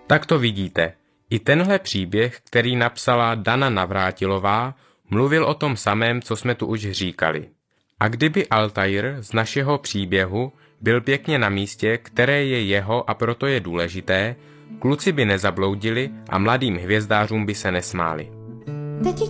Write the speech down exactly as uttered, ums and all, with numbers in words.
Tak to vidíte. I tenhle příběh, který napsala Dana Navrátilová, mluvil o tom samém, co jsme tu už říkali. A kdyby Altair z našeho příběhu byl pěkně na místě, které je jeho a proto je důležité, kluci by nezabloudili a mladým hvězdářům by se nesmáli.